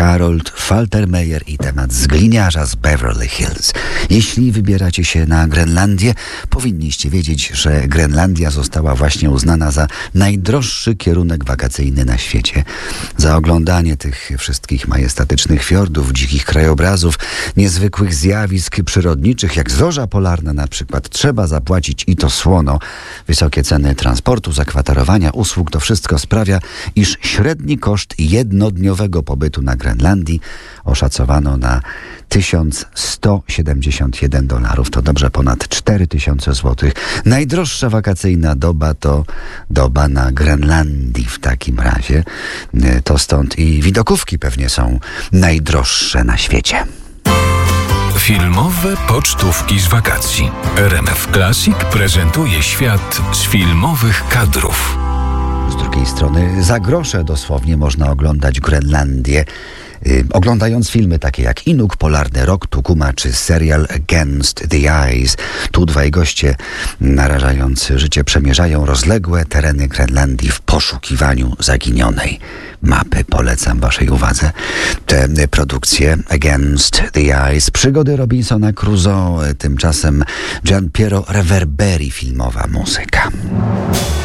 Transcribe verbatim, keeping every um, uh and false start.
Harold Faltermeyer i temat z gliniarza z Beverly Hills. Jeśli wybieracie się na Grenlandię, powinniście wiedzieć, że Grenlandia została właśnie uznana za najdroższy kierunek wakacyjny na świecie. Za oglądanie tych wszystkich majestatycznych fiordów, dzikich krajobrazów, niezwykłych zjawisk przyrodniczych, jak zorza polarna na przykład, trzeba zapłacić i to słono. Wysokie ceny transportu, zakwaterowania, usług, to wszystko sprawia, iż średni koszt jednodniowego pobytu na Grenlandii oszacowano na tysiąc sto siedemdziesiąt jeden dolarów. To dobrze ponad cztery tysiące złotych. Najdroższa wakacyjna doba to doba na Grenlandii w takim razie. To stąd i widokówki pewnie są najdroższe na świecie. Filmowe pocztówki z wakacji. R M F Classic prezentuje świat z filmowych kadrów. Z drugiej strony za grosze dosłownie można oglądać Grenlandię, yy, oglądając filmy takie jak Inuk, Polarny Rok, Tukuma czy serial Against the Ice. Tu dwaj goście narażający życie przemierzają rozległe tereny Grenlandii w poszukiwaniu zaginionej mapy. Polecam waszej uwadze te produkcje Against the Ice, przygody Robinsona Crusoe, tymczasem Gian Piero Reverberi filmowa muzyka.